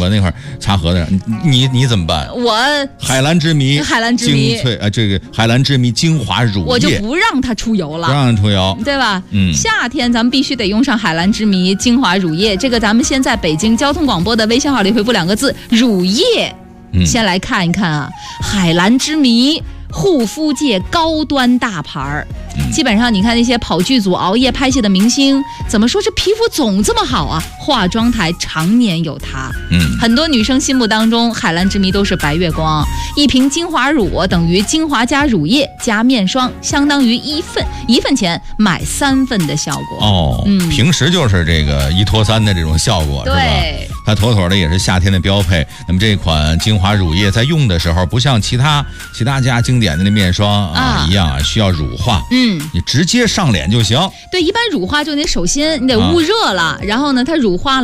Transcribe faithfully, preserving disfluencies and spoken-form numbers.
我那会儿擦盒子上，你你你怎么办？ 我海蓝之谜， 海蓝之谜精粹啊、呃，这个海蓝之谜精华乳液， 我就不让它出油了， 不让它出油， 对吧？ 嗯， 夏天咱们必须得用上海蓝之谜精华乳液，这个咱们先在北京交通广播的微信号里回复两个字“乳液”，嗯，先来看一看啊，海蓝之谜。护肤界高端大牌儿，基本上你看那些跑剧组熬夜拍戏的明星，怎么说这皮肤总这么好啊？化妆台常年有它，嗯，很多女生心目当中海蓝之谜都是白月光，一瓶精华乳等于精华加乳液加面霜，相当于一份一份钱买三份的效果。 哦，嗯，平时就是这个一脱三的这种效果，是吧？它妥妥的也是夏天的标配。那么这款精华乳液在用的时候，不像其他其他家经典的那面霜啊、啊一样啊，需要乳化。嗯，你直接上脸就行。 对，一般乳化就得首先你得捂热了，啊、然后呢，它乳化了。